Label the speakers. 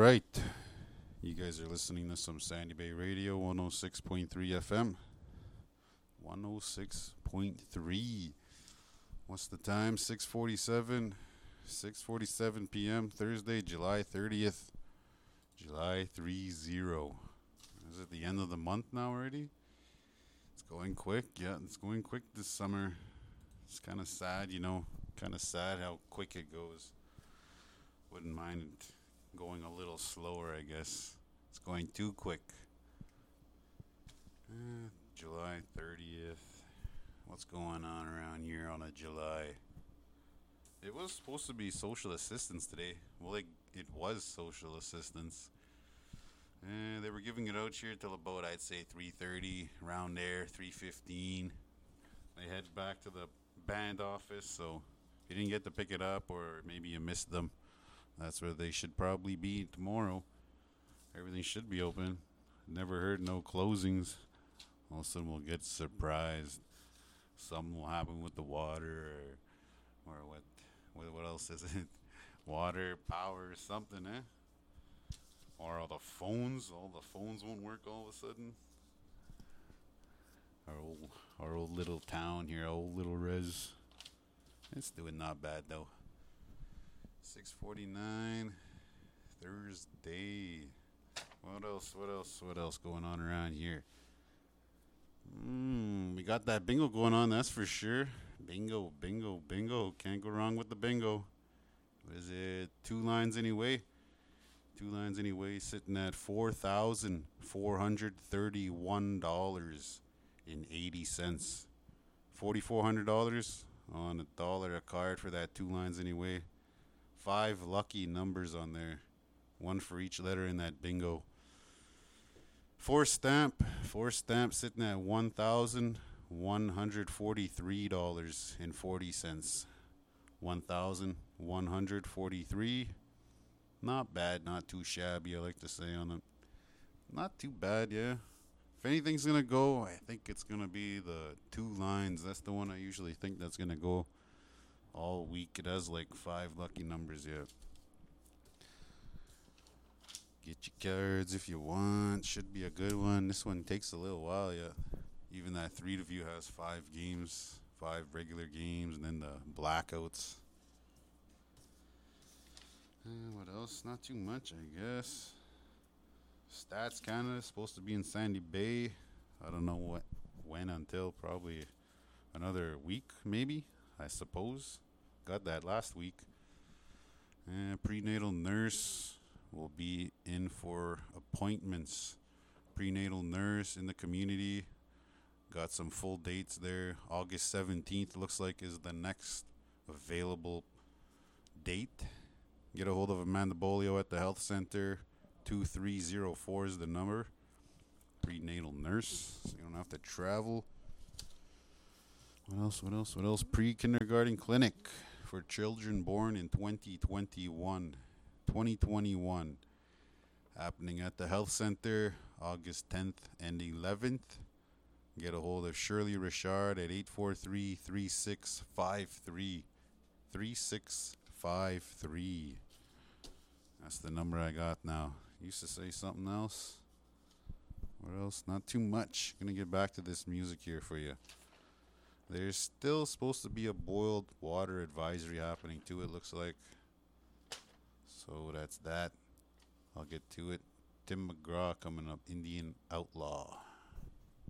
Speaker 1: right. You guys are listening to some Sandy Bay Radio 106.3 FM. 106.3. What's the time? 6:47. 6:47 p.m. Thursday, July 30th. July 30. Is it the end of the month now already? It's going quick. Yeah, it's going quick this summer. It's kind of sad, kind of sad how quick it goes. Wouldn't mind going a little slower, I guess. It's going too quick. July 30th. What's going on around here on a July? It was supposed to be social assistance today. Well, it was social assistance. They were giving it out here till about, I'd say, 3:30, around there, 3:15. They head back to the band office, so if you didn't get to pick it up or maybe you missed them, that's where they should probably be tomorrow. Everything should be open. Never heard no closings. All of a sudden we'll get surprised. Something will happen with the water or what else is it? Water, power, something, eh? Or all the phones won't work all of a sudden. Our old little town here, old little res. It's doing not bad though. 6:49 Thursday. What else going on around here? We got that bingo going on, that's for sure. Bingo. Can't go wrong with the bingo. What is it? Two lines anyway, sitting at $4,431.80. $4,400 on $1 a card for that two lines anyway. 5 lucky numbers on there. One for each letter in that bingo. Four stamp sitting at $1,143.40. 1,143. Not bad, not too shabby, I like to say on it. Not too bad, yeah. If anything's gonna go, I think it's gonna be the two lines. That's the one I usually think that's gonna go all week. It has like 5 lucky numbers, yeah. Get your cards if you want. Should be a good one. This one takes a little while, yeah. Even that 3 to view has 5 games, 5 regular games, and then the blackouts. What else? Not too much, I guess. Stats Canada supposed to be in Sandy Bay. I don't know when until probably another week, maybe, I suppose. Got that last week. Prenatal nurse will be in for appointments. Prenatal nurse in the community. Got some full dates there. August 17th looks like is the next available date. Get a hold of Amanda Bolio at the health center. 2304 is the number. Prenatal nurse, so you don't have to travel. What else? Pre-kindergarten clinic for children born in 2021. Happening at the health center August 10th and 11th. Get a hold of Shirley Richard at 843-3653. 3653. That's the number I got now. Used to say something else. What else? Not too much. Gonna get back to this music here for you. There's still supposed to be a boiled water advisory happening too, it looks like. So that's that. I'll get to it. Tim McGraw coming up, Indian Outlaw.